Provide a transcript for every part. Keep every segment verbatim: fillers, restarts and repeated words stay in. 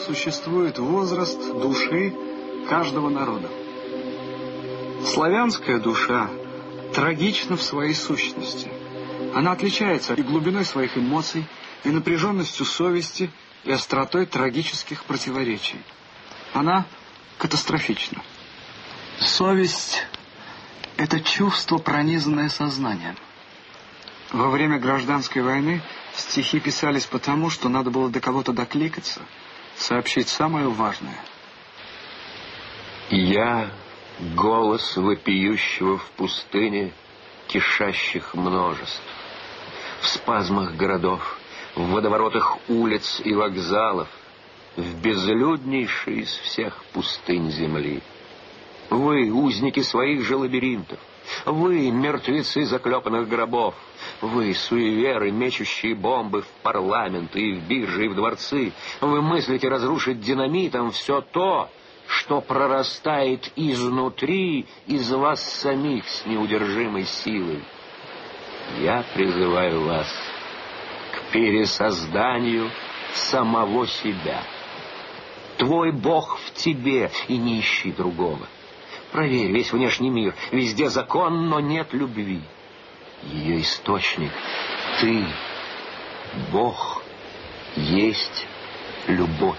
существует возраст души каждого народа. Славянская душа трагична в своей сущности. Она отличается и глубиной своих эмоций, и напряженностью совести, и остротой трагических противоречий. Она катастрофична. Совесть – это чувство, пронизанное сознанием. Во время гражданской войны стихи писались потому, что надо было до кого-то докликаться, сообщить самое важное. Я — голос вопиющего в пустыне кишащих множеств, в спазмах городов, в водоворотах улиц и вокзалов, в безлюднейшей из всех пустынь земли. Вы — узники своих же лабиринтов, вы — мертвецы заклепанных гробов, вы — суеверы, мечущие бомбы в парламенты и в биржи и в дворцы. Вы мыслите разрушить динамитом все то, что прорастает изнутри из вас самих с неудержимой силой. Я призываю вас к пересозданию самого себя. Твой Бог в тебе, и не ищи другого. Проверь весь внешний мир. Везде закон, но нет любви. Ее источник — ты. Бог есть любовь.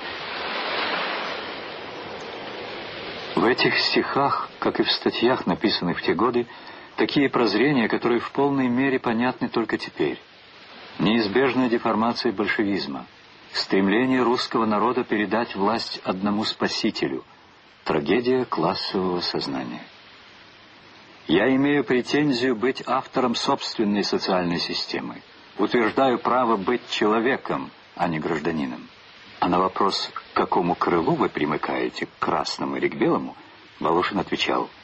В этих стихах, как и в статьях, написанных в те годы, такие прозрения, которые в полной мере понятны только теперь. Неизбежная деформация большевизма, стремление русского народа передать власть одному спасителю, трагедия классового сознания. Я имею претензию быть автором собственной социальной системы. Утверждаю право быть человеком, а не гражданином. А на вопрос, к какому крылу вы примыкаете, к красному или к белому, Волошин отвечал: